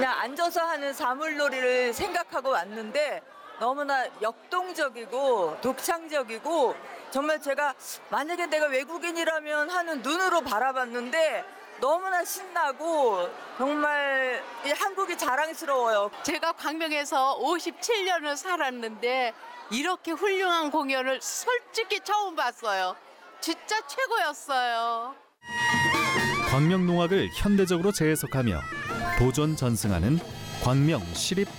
그냥 앉아서 하는 사물놀이를 생각하고 왔는데 너무나 역동적이고 독창적이고 정말 제가 만약에 내가 외국인이라면 하는 눈으로 바라봤는데 너무나 신나고 정말 이 한국이 자랑스러워요. 제가 광명에서 57년을 살았는데 이렇게 훌륭한 공연을 솔직히 처음 봤어요. 진짜 최고였어요. 광명 농악을 현대적으로 재해석하며 도전 전승하는 광명 시립